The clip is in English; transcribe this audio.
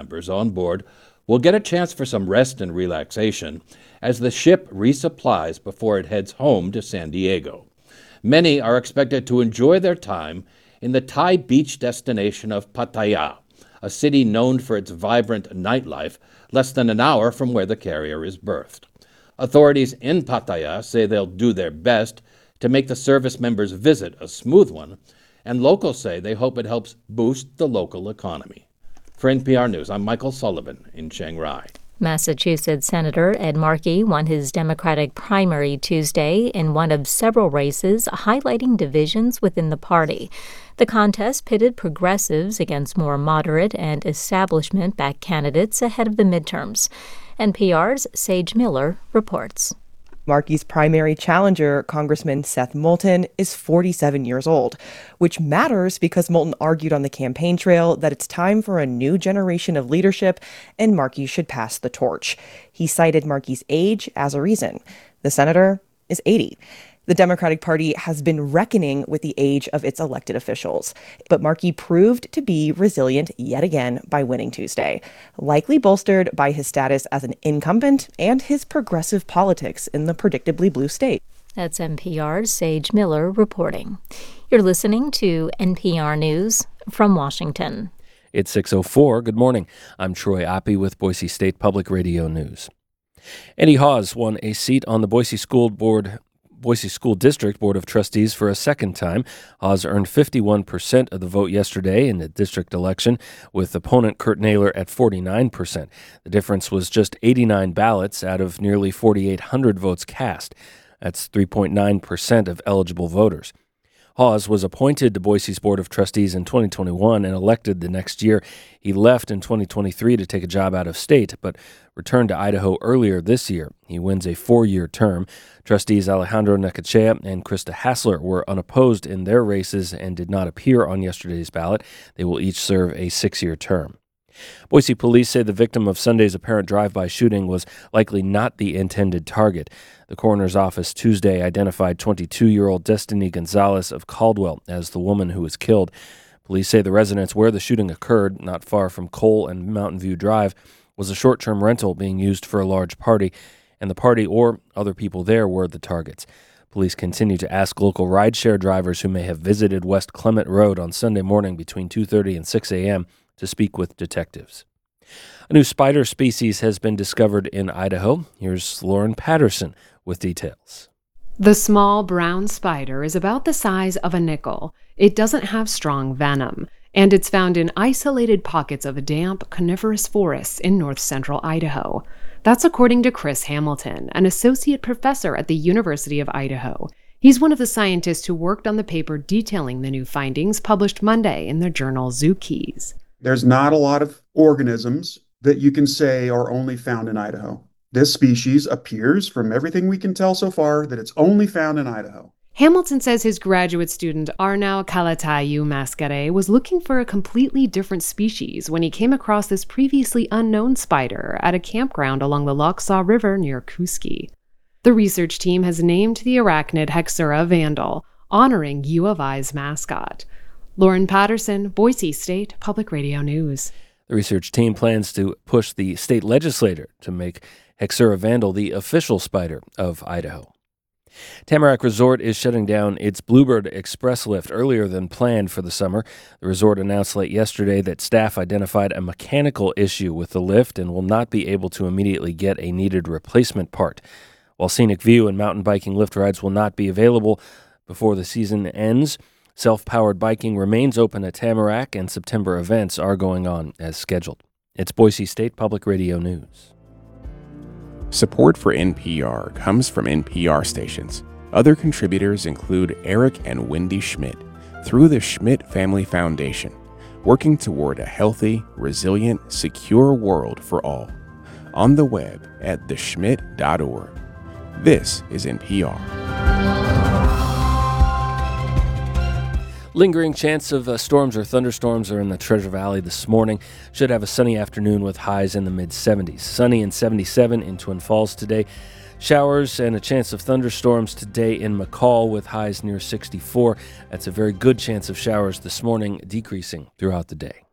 members on board will get a chance for some rest and relaxation as the ship resupplies before it heads home to San Diego. Many are expected to enjoy their time in the Thai beach destination of Pattaya, a city known for its vibrant nightlife less than an hour from where the carrier is berthed. Authorities in Pattaya say they'll do their best to make the service members' visit a smooth one, and locals say they hope it helps boost the local economy. For NPR News, I'm Michael Sullivan in Chiang Rai. Massachusetts Senator Ed Markey won his Democratic primary Tuesday in one of several races highlighting divisions within the party. The contest pitted progressives against more moderate and establishment-backed candidates ahead of the midterms. NPR's Sage Miller reports. Markey's primary challenger, Congressman Seth Moulton, is 47 years old, which matters because Moulton argued on the campaign trail that it's time for a new generation of leadership and Markey should pass the torch. He cited Markey's age as a reason. The senator is 80. The Democratic Party has been reckoning with the age of its elected officials, but Markey proved to be resilient yet again by winning Tuesday, likely bolstered by his status as an incumbent and his progressive politics in the predictably blue state. That's NPR's Sage Miller reporting. You're listening to NPR News from Washington. It's 6:04. Good morning. I'm Troy Oppie with Boise State Public Radio News. Andy Hawes won a seat on the Boise School District Board of Trustees for a second time. Hawes earned 51% of the vote yesterday in the district election, with opponent Kurt Naylor at 49%. The difference was just 89 ballots out of nearly 4,800 votes cast. That's 3.9% of eligible voters. Hawes was appointed to Boise's Board of Trustees in 2021 and elected the next year. He left in 2023 to take a job out of state, but returned to Idaho earlier this year. He wins a 4-year term. Trustees Alejandro Necochea and Krista Hassler were unopposed in their races and did not appear on yesterday's ballot. They will each serve a 6-year term. Boise police say the victim of Sunday's apparent drive-by shooting was likely not the intended target. The coroner's office Tuesday identified 22-year-old Destiny Gonzalez of Caldwell as the woman who was killed. Police say the residence where the shooting occurred, not far from Cole and Mountain View Drive, was a short-term rental being used for a large party, and the party or other people there were the targets. Police continue to ask local rideshare drivers who may have visited West Clement Road on Sunday morning between 2:30 and 6 a.m. to speak with detectives. A new spider species has been discovered in Idaho. Here's Lauren Patterson with details. The small brown spider is about the size of a nickel. It doesn't have strong venom, and it's found in isolated pockets of damp coniferous forests in north-central Idaho. That's according to Chris Hamilton, an associate professor at the University of Idaho. He's one of the scientists who worked on the paper detailing the new findings published Monday in the journal Zookeys. There's not a lot of organisms that you can say are only found in Idaho. This species appears, from everything we can tell so far, that it's only found in Idaho. Hamilton says his graduate student Arnau Kalatayu Mascare was looking for a completely different species when he came across this previously unknown spider at a campground along the Lochsa River near Kuski. The research team has named the arachnid Hexura vandal, honoring U of I's mascot. Lauren Patterson, Boise State Public Radio News. The research team plans to push the state legislature to make Hexura vandal the official spider of Idaho. Tamarack Resort is shutting down its Bluebird Express lift earlier than planned for the summer. The resort announced late yesterday that staff identified a mechanical issue with the lift and will not be able to immediately get a needed replacement part. While Scenic View and mountain biking lift rides will not be available before the season ends, self-powered biking remains open at Tamarack, and September events are going on as scheduled. It's Boise State Public Radio News. Support for NPR comes from NPR stations. Other contributors include Eric and Wendy Schmidt through the Schmidt Family Foundation, working toward a healthy, resilient, secure world for all. On the web at theschmidt.org. This is NPR. Lingering chance of storms or thunderstorms are in the Treasure Valley this morning. Should have a sunny afternoon with highs in the mid-70s. Sunny and 77 in Twin Falls today. Showers and a chance of thunderstorms today in McCall with highs near 64. That's a very good chance of showers this morning, decreasing throughout the day.